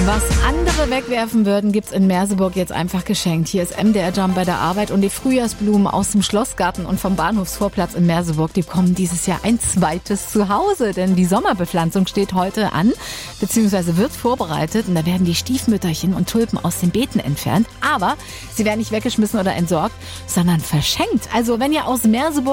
Was andere wegwerfen würden, gibt's in Merseburg jetzt einfach geschenkt. Hier ist MDR Jump bei der Arbeit und die Frühjahrsblumen aus dem Schlossgarten und vom Bahnhofsvorplatz in Merseburg, die bekommen dieses Jahr ein zweites Zuhause, denn die Sommerbepflanzung steht heute an, beziehungsweise wird vorbereitet und da werden die Stiefmütterchen und Tulpen aus den Beeten entfernt. Aber sie werden nicht weggeschmissen oder entsorgt, sondern verschenkt. Also wenn ihr aus Merseburg